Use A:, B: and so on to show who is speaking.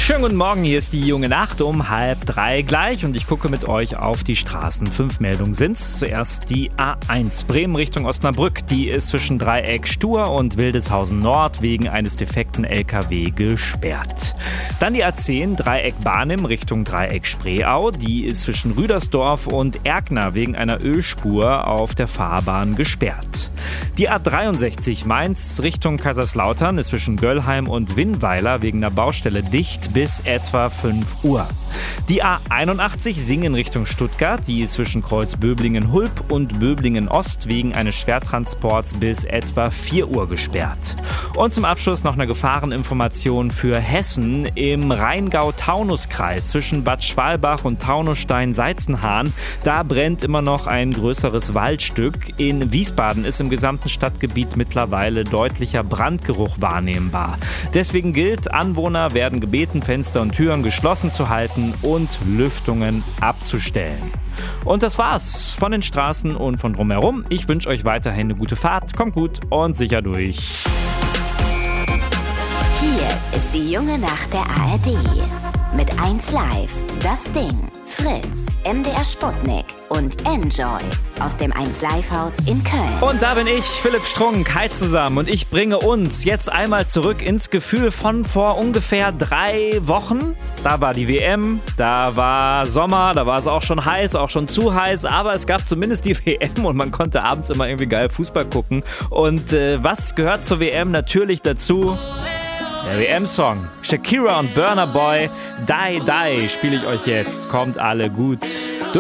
A: Schönen guten Morgen, hier ist die junge Nacht um 2:30 gleich und ich gucke mit euch auf die Straßen. 5 Meldungen sind's. Zuerst die A1 Bremen Richtung Osnabrück. Die ist zwischen Dreieck Stur und Wildeshausen Nord wegen eines defekten LKW gesperrt. Dann die A10 Dreieck Barnim Richtung Dreieck Spreeau. Die ist zwischen Rüdersdorf und Erkner wegen einer Ölspur auf der Fahrbahn gesperrt. Die A63 Mainz Richtung Kaiserslautern ist zwischen Göllheim und Winnweiler wegen einer Baustelle dicht bis etwa 5 Uhr. Die A81 Singen Richtung Stuttgart, die ist zwischen Kreuz Böblingen-Hulp und Böblingen-Ost wegen eines Schwertransports bis etwa 4 Uhr gesperrt. Und zum Abschluss noch eine Gefahreninformation für Hessen im Rheingau-Taunus-Kreis zwischen Bad Schwalbach und Taunusstein-Seizenhahn. Da brennt immer noch ein größeres Waldstück. In Wiesbaden ist im gesamten Stadtgebiet mittlerweile deutlicher Brandgeruch wahrnehmbar. Deswegen gilt, Anwohner werden gebeten, Fenster und Türen geschlossen zu halten und Lüftungen abzustellen. Und das war's von den Straßen und von drumherum. Ich wünsche euch weiterhin eine gute Fahrt. Kommt gut und sicher durch.
B: Hier ist die junge Nacht der ARD. Mit 1Live, das Ding, Fritz, MDR Sputnik und Enjoy aus dem 1Live-Haus in Köln.
A: Und da bin ich, Philipp Strunk, hi zusammen. Und ich bringe uns jetzt einmal zurück ins Gefühl von vor ungefähr 3 Wochen. Da war die WM, da war Sommer, da war es auch schon heiß, auch schon zu heiß. Aber es gab zumindest die WM und man konnte abends immer irgendwie geil Fußball gucken. Und was gehört zur WM natürlich dazu? Der WM-Song. Shakira und Burna Boy, Die Die spiele ich euch jetzt. Kommt alle gut